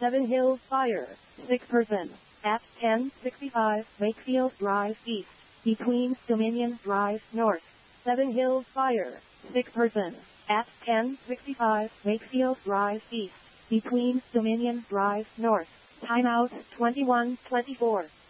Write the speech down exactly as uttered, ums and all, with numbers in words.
Seven Hills Fire, sick person, at ten sixty-five Wakefield Drive East, between Dominion Drive North. Seven Hills Fire, sick person, at ten sixty-five Wakefield Drive East, between Dominion Drive North. Timeout twenty-one twenty-four.